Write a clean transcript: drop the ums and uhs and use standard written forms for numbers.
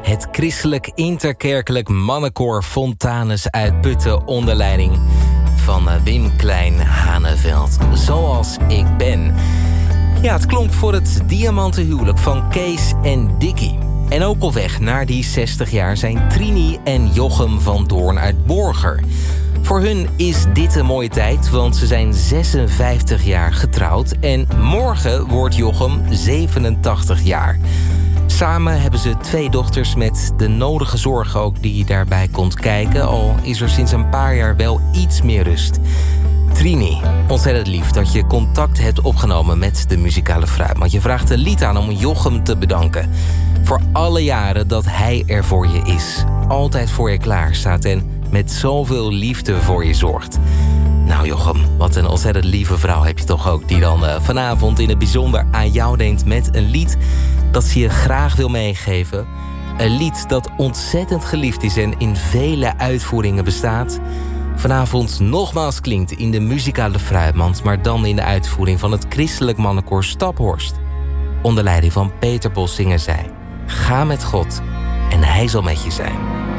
Het christelijk interkerkelijk mannenkoor Fontanus uit Putten onder leiding van Wim Klein-Haneveld. Zoals ik ben. Ja, het klonk voor het diamantenhuwelijk van Kees en Dickie. En ook op weg naar die 60 jaar zijn Trini en Jochem van Doorn uit Borger. Voor hun is dit een mooie tijd, want ze zijn 56 jaar getrouwd en morgen wordt Jochem 87 jaar. Samen hebben ze 2 dochters met de nodige zorg ook die daarbij komt kijken, al is er sinds een paar jaar wel iets meer rust. Trini, ontzettend lief dat je contact hebt opgenomen met de Muzikale Fruitmand. Je vraagt een lied aan om Jochem te bedanken voor alle jaren dat hij er voor je is. Altijd voor je klaar staat en met zoveel liefde voor je zorgt. Nou Jochem, wat een ontzettend lieve vrouw heb je toch ook, die dan vanavond in het bijzonder aan jou denkt met een lied dat ze je graag wil meegeven. Een lied dat ontzettend geliefd is en in vele uitvoeringen bestaat. Vanavond nogmaals klinkt in de Muzikale Fruitmand, maar dan in de uitvoering van het christelijk mannenkoor Staphorst. Onder leiding van Peter Bos zingen zij: Ga met God en hij zal met je zijn.